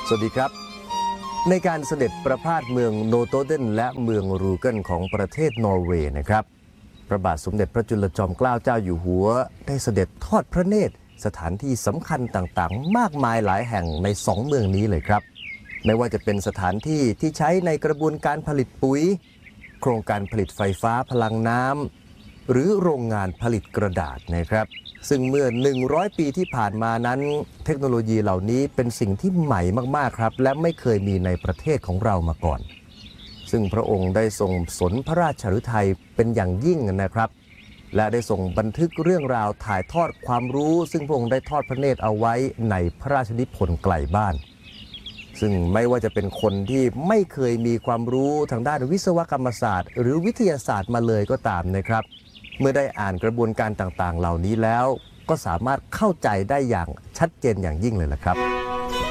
สวัสดีครับในการเสด็จประพาสเมืองโนโตเดนและเมืองรูเกนของประเทศนอร์เวย์นะครับพระบาทสมเด็จพระจุลจอมเกล้าเจ้าอยู่หัวได้เสด็จทอดพระเนตรสถานที่สำคัญต่างๆมากมายหลายแห่งใน2เมืองนี้เลยครับไม่ว่าจะเป็นสถานที่ที่ใช้ในกระบวนการผลิตปุ๋ยโครงการผลิตไฟฟ้าพลังน้ำหรือโรงงานผลิตกระดาษนะครับซึ่งเมื่อ100ปีที่ผ่านมานั้นเทคโนโลยีเหล่านี้เป็นสิ่งที่ใหม่มากๆครับและไม่เคยมีในประเทศของเรามาก่อนซึ่งพระองค์ได้ทรงสนพระราชฤทัยเป็นอย่างยิ่งนะครับและได้ทรงบันทึกเรื่องราวถ่ายทอดความรู้ซึ่งพระองค์ได้ทอดพระเนตรเอาไว้ในพระราชนิพนธ์ไกลบ้านซึ่งไม่ว่าจะเป็นคนที่ไม่เคยมีความรู้ทางด้านวิศวกรรมศาสตร์หรือวิทยาศาสตร์มาเลยก็ตามนะครับเมื่อได้อ่านกระบวนการต่างๆเหล่านี้แล้วก็สามารถเข้าใจได้อย่างชัดเจนอย่างยิ่งเลยล่ะครับ